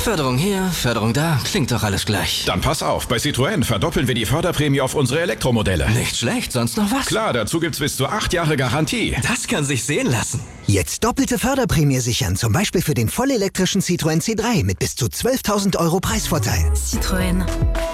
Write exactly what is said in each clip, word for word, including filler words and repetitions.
Förderung hier, Förderung da, klingt doch alles gleich. Dann pass auf, bei Citroën verdoppeln wir die Förderprämie auf unsere Elektromodelle. Nicht schlecht, sonst noch was? Klar, dazu gibt's bis zu acht Jahre Garantie. Das kann sich sehen lassen. Jetzt doppelte Förderprämie sichern, zum Beispiel für den vollelektrischen Citroën C drei mit bis zu zwölftausend Euro Preisvorteil. Citroën.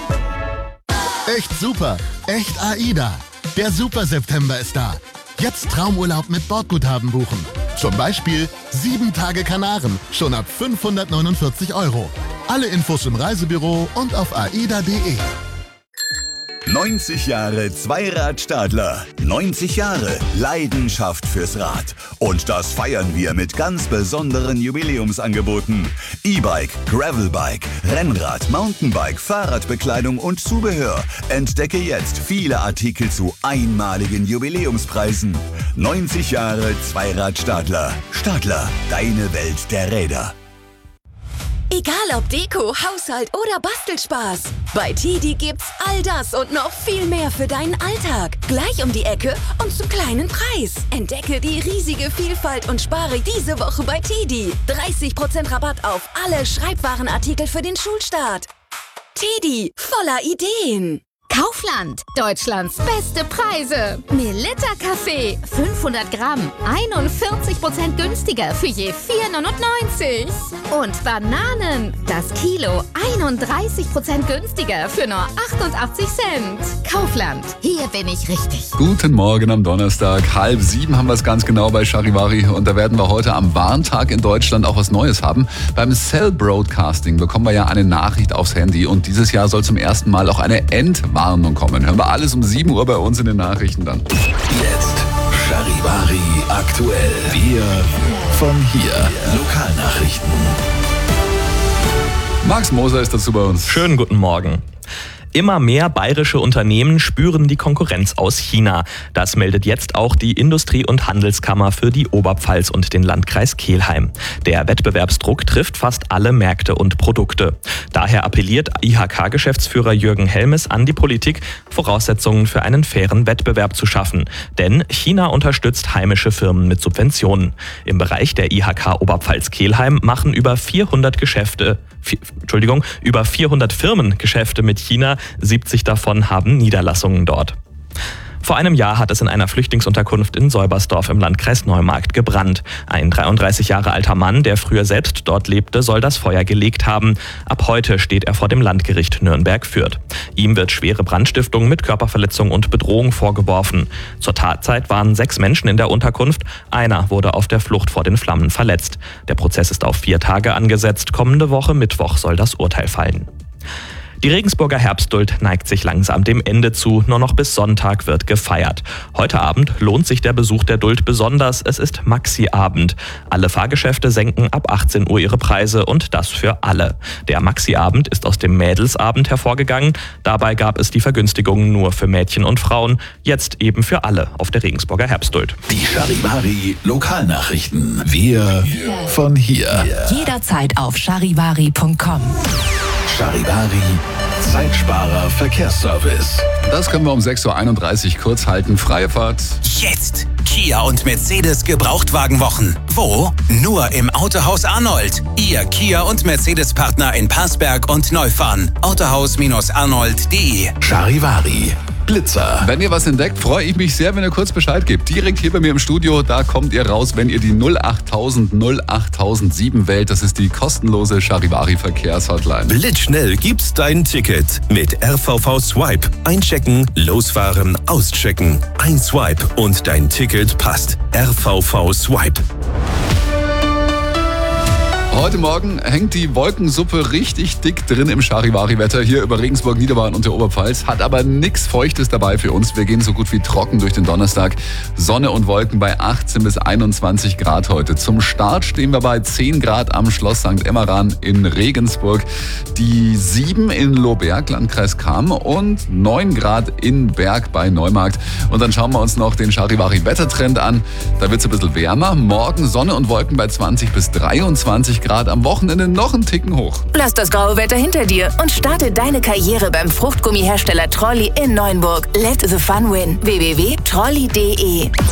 Echt super, echt AIDA. Der Super September ist da. Jetzt Traumurlaub mit Bordguthaben buchen. Zum Beispiel sieben Tage Kanaren, schon ab fünfhundertneunundvierzig Euro. Alle Infos im Reisebüro und auf aida punkt de. neunzig Jahre Zweirad-Stadler. neunzig Jahre Leidenschaft fürs Rad. Und das feiern wir mit ganz besonderen Jubiläumsangeboten. E-Bike, Gravelbike, Rennrad, Mountainbike, Fahrradbekleidung und Zubehör. Entdecke jetzt viele Artikel zu einmaligen Jubiläumspreisen. neunzig Jahre Zweirad-Stadler. Stadler, deine Welt der Räder. Egal ob Deko, Haushalt oder Bastelspaß. Bei Tidi gibt's all das und noch viel mehr für deinen Alltag. Gleich um die Ecke und zum kleinen Preis. Entdecke die riesige Vielfalt und spare diese Woche bei Tidi. dreißig Prozent Rabatt auf alle Schreibwarenartikel für den Schulstart. Tidi, voller Ideen. Kaufland, Deutschlands beste Preise. Melitta Kaffee, fünfhundert Gramm, einundvierzig Prozent günstiger für je vier neunundneunzig. Und Bananen, das Kilo, einunddreißig Prozent günstiger für nur achtundachtzig Cent. Kaufland, hier bin ich richtig. Guten Morgen am Donnerstag. Halb sieben haben wir es ganz genau bei Charivari. Und da werden wir heute am Warntag in Deutschland auch was Neues haben. Beim Cell Broadcasting bekommen wir ja eine Nachricht aufs Handy. Und dieses Jahr soll zum ersten Mal auch eine Endwarnung kommen. Hören wir alles um sieben Uhr bei uns in den Nachrichten dann. Jetzt Charivari aktuell. Wir von hier. Lokalnachrichten. Max Moser ist dazu bei uns. Schönen guten Morgen. Immer mehr bayerische Unternehmen spüren die Konkurrenz aus China. Das meldet jetzt auch die Industrie- und Handelskammer für die Oberpfalz und den Landkreis Kelheim. Der Wettbewerbsdruck trifft fast alle Märkte und Produkte. Daher appelliert I H K-Geschäftsführer Jürgen Helmes an die Politik, Voraussetzungen für einen fairen Wettbewerb zu schaffen. Denn China unterstützt heimische Firmen mit Subventionen. Im Bereich der I H K Oberpfalz Kelheim machen über vierhundert Geschäfte, vier, Entschuldigung, über vierhundert Firmen Geschäfte mit China. siebzig davon haben Niederlassungen dort. Vor einem Jahr hat es in einer Flüchtlingsunterkunft in Säubersdorf im Landkreis Neumarkt gebrannt. Ein dreiunddreißig Jahre alter Mann, der früher selbst dort lebte, soll das Feuer gelegt haben. Ab heute steht er vor dem Landgericht Nürnberg-Fürth. Ihm wird schwere Brandstiftung mit Körperverletzung und Bedrohung vorgeworfen. Zur Tatzeit waren sechs Menschen in der Unterkunft. Einer wurde auf der Flucht vor den Flammen verletzt. Der Prozess ist auf vier Tage angesetzt. Kommende Woche Mittwoch soll das Urteil fallen. Die Regensburger Herbstduld neigt sich langsam dem Ende zu. Nur noch bis Sonntag wird gefeiert. Heute Abend lohnt sich der Besuch der Duld besonders. Es ist Maxi-Abend. Alle Fahrgeschäfte senken ab achtzehn Uhr ihre Preise und das für alle. Der Maxi-Abend ist aus dem Mädelsabend hervorgegangen. Dabei gab es die Vergünstigungen nur für Mädchen und Frauen. Jetzt eben für alle auf der Regensburger Herbstduld. Die Charivari Lokalnachrichten. Wir von hier. Jederzeit auf charivari punkt com. Charivari, Zeitsparer Verkehrsservice. Das können wir um sechs Uhr einunddreißig kurz halten. Freie Fahrt. Jetzt Kia und Mercedes Gebrauchtwagenwochen. Wo? Nur im Autohaus Arnold. Ihr Kia und Mercedes Partner in Passberg und Neufahren. Autohaus Arnold punkt de. Charivari. Blitzer. Wenn ihr was entdeckt, freue ich mich sehr, wenn ihr kurz Bescheid gebt. Direkt hier bei mir im Studio, da kommt ihr raus, wenn ihr die null achttausend null achttausendsieben wählt. Das ist die kostenlose Charivari Verkehrshotline. Blitzschnell gibt's dein Ticket mit R V V Swipe. Einchecken, losfahren, auschecken. Ein Swipe und dein Ticket passt. R V V Swipe. Heute Morgen hängt die Wolkensuppe richtig dick drin im Charivari-Wetter hier über Regensburg, Niederbayern und der Oberpfalz. Hat aber nichts Feuchtes dabei für uns. Wir gehen so gut wie trocken durch den Donnerstag. Sonne und Wolken bei achtzehn bis einundzwanzig Grad heute. Zum Start stehen wir bei zehn Grad am Schloss Sankt Emmeran in Regensburg. Die sieben in Lohberg, Landkreis Cham und neun Grad in Berg bei Neumarkt. Und dann schauen wir uns noch den Charivari-Wettertrend an. Da wird es ein bisschen wärmer. Morgen Sonne und Wolken bei zwanzig bis dreiundzwanzig Grad. Am Wochenende noch einen Ticken hoch. Lass das graue Wetter hinter dir und starte deine Karriere beim Fruchtgummihersteller Trolli in Neuenburg. Let the fun win. w w w punkt trolli punkt de